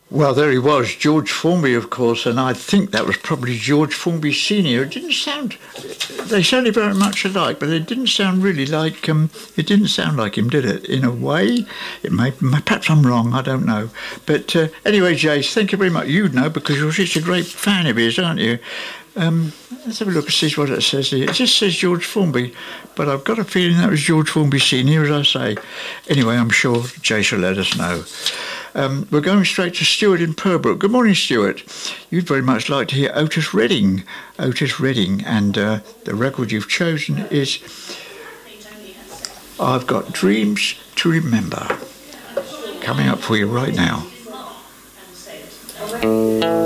Well, there he was, George Formby, of course, and I think that was probably George Formby Senior. It didn't sound, they sounded very much alike, but it didn't sound really like, it didn't sound like him, did it? In a way, it may, perhaps I'm wrong, I don't know. But anyway, Jace, thank you very much. You'd know because you're such a great fan of his, aren't you? Let's have a look and see what it says here. It just says George Formby, but I've got a feeling that was George Formby Senior, as I say. Anyway, I'm sure Jace will let us know. We're going straight to Stuart in Purbrook. Good morning, Stuart. You'd very much like to hear Otis Redding. Otis Redding, and the record you've chosen is I've Got Dreams to Remember. Coming up for you right now.